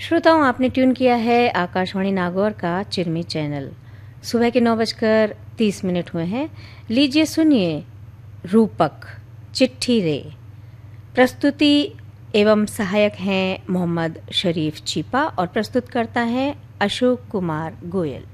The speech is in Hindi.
श्रोताओं, आपने ट्यून किया है आकाशवाणी नागौर का चिरमी चैनल। सुबह के 9:30 हुए हैं। लीजिए सुनिए रूपक चिट्ठी रे। प्रस्तुति एवं सहायक हैं मोहम्मद शरीफ चीपा और प्रस्तुत करता है अशोक कुमार गोयल।